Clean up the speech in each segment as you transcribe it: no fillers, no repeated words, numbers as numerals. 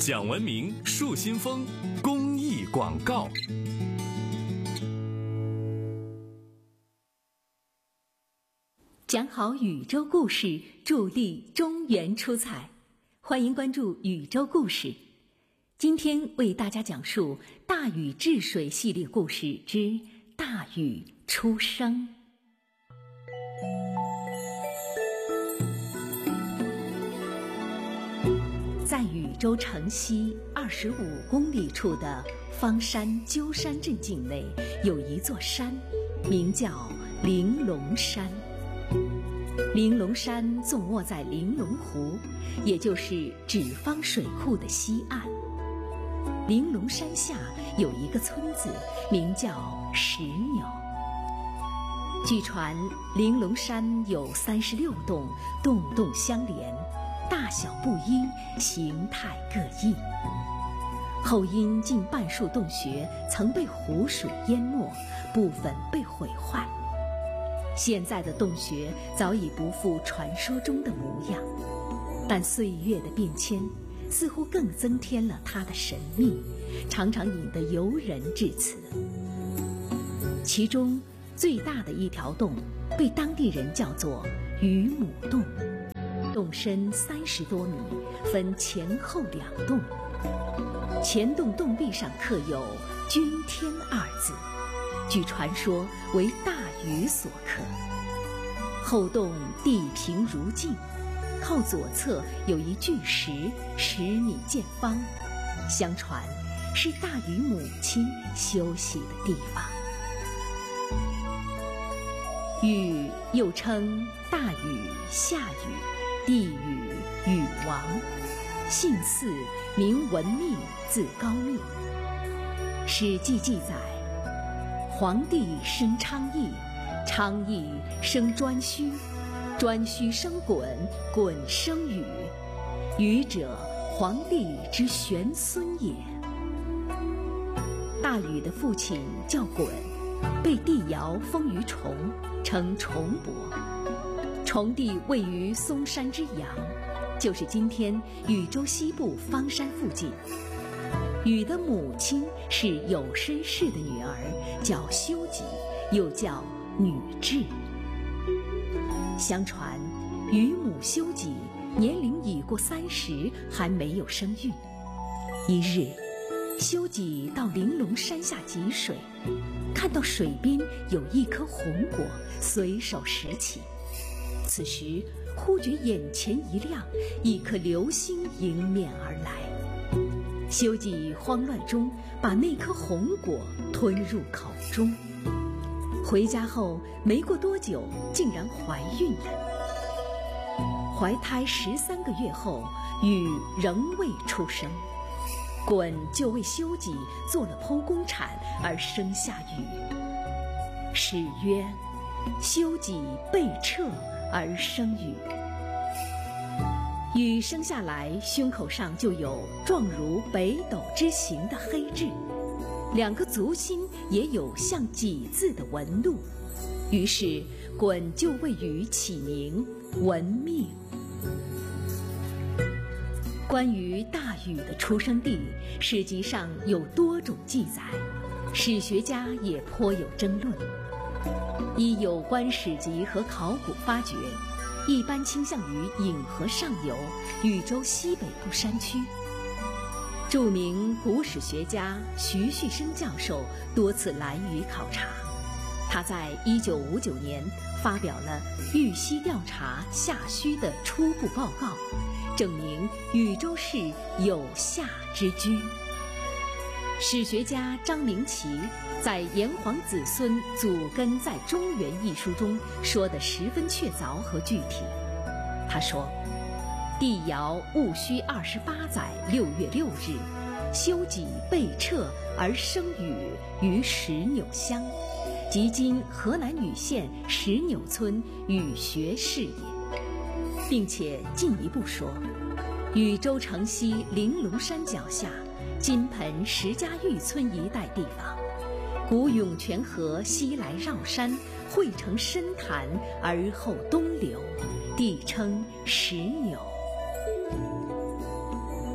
讲文明树新风公益广告。 讲好宇宙故事，助力中原出彩。欢迎关注宇宙故事。今天为大家讲述大禹治水系列故事之大禹出生。在禹州城西25公里处的方山鸠山镇境内，有一座山，名叫玲珑山。玲珑山纵卧在玲珑湖，也就是纸坊水库的西岸。玲珑山下有一个村子，名叫石纽。据传，玲珑山有36洞，洞洞相连，大小不一，形态各异。后因近半数洞穴曾被湖水淹没，部分被毁坏。现在的洞穴早已不复传说中的模样，但岁月的变迁似乎更增添了它的神秘，常常引得游人至此。其中最大的一条洞被当地人叫做禹母洞，洞深30多米，分前后2洞。前洞洞壁上刻有“君天”2字，据传说为大禹所刻。后洞地平如镜，靠左侧有一巨石，10米见方，相传是大禹母亲休息的地方。禹又称大禹、夏禹、帝禹、禹王，姓祀，名文密，字高密。《史记》记载，黄帝生昌邑，昌邑生颛顼，颛顼生鲧，鲧生禹，禹者，黄帝之玄孙也。大禹的父亲叫鲧，被帝尧封于崇，称崇伯。崇地位于嵩山之阳，就是今天禹州西部方山附近。禹的母亲是有身氏的女儿，叫修己，又叫女雉。相传禹母修己年龄已过30，还没有生育。一日，修己到玲珑山下汲水，看到水边有一颗红果，随手拾起。此时忽觉眼前一亮，一颗流星迎面而来。修己慌乱中把那颗红果吞入口中。回家后没过多久，竟然怀孕了。怀胎13个月后，禹仍未出生。鲧就为修己做了剖宫产，而生下禹。史曰：修己被彻而生禹。禹生下来，胸口上就有状如北斗之形的黑痣，2个足心也有像己字的纹路。于是鲧就为禹起名文命。关于大禹的出生地，史籍上有多种记载，史学家也颇有争论。依有关史籍和考古发掘，一般倾向于颍河上游、禹州西北部山区。著名古史学家徐旭升教授多次来禹考察，他在1959年发表了《豫西调查夏戌》的初步报告，证明禹州市有夏之居。史学家张明奇在《炎黄子孙祖根在中原》一书中说得十分确凿和具体。他说，帝尧戊戌28载6月6日，修己被彻而生禹于石纽乡，即今河南禹县石纽村禹穴市也。并且进一步说，禹州城西玲珑山脚下金盆石家峪村一带地方，古涌泉河西来绕山，汇成深潭而后东流，地称石纽。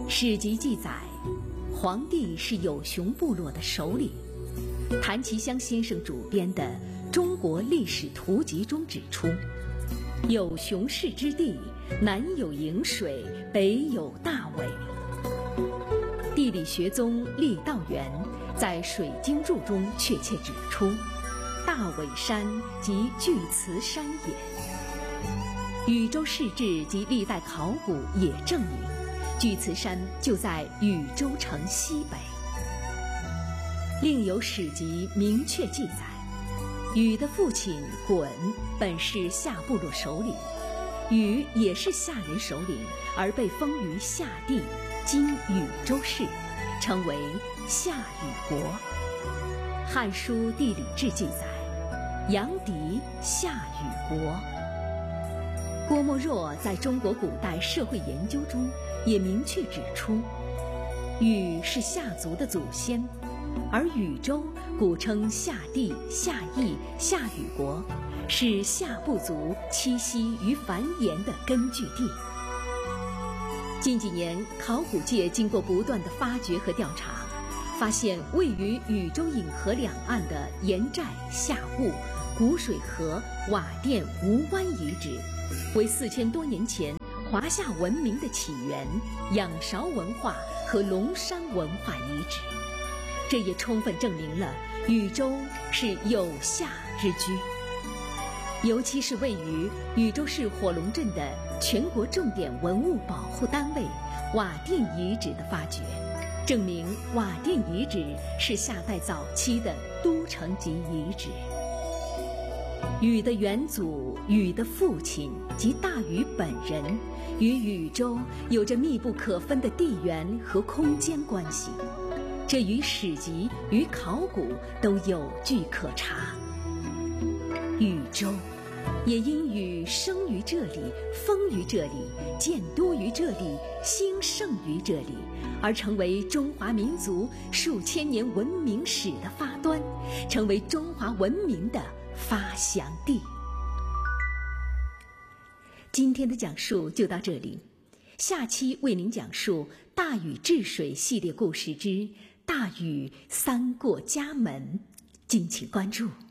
史籍记载，黄帝是有熊部落的首领。谭其骧先生主编的《中国历史图集》中指出，有熊氏之地，南有颍水，北有大尾。地理学宗郦道元在《水经注》中确切指出，大尾山即巨慈山也。禹州市志及历代考古也证明，巨慈山就在禹州城西北。另有史籍明确记载，禹的父亲鲧本是夏部落首领，禹也是夏人首领，而被封于夏地，今禹州市，称为夏禹国。《汉书地理志》记载，杨迪夏禹国。郭沫若在中国古代社会研究中也明确指出，禹是夏族的祖先，而禹州古称夏地、夏邑、夏禹国，是夏部族栖息与繁衍的根据地。近几年，考古界经过不断的发掘和调查，发现位于禹州引河两岸的盐寨、夏坞、古水河、瓦店、吴湾遗址，为4000多年前华夏文明的起源、仰韶文化和龙山文化遗址。这也充分证明了禹州是有夏之居。尤其是位于禹州市火龙镇的全国重点文物保护单位瓦店遗址的发掘，证明瓦店遗址是夏代早期的都城级遗址。禹的元祖、禹的父亲及大禹本人与禹州有着密不可分的地缘和空间关系，这与史籍与考古都有据可查。禹州也因禹生于这里，封于这里，建都于这里，兴盛于这里，而成为中华民族数千年文明史的发端，成为中华文明的发祥地。今天的讲述就到这里，下期为您讲述大禹治水系列故事之大禹三过家门，敬请关注。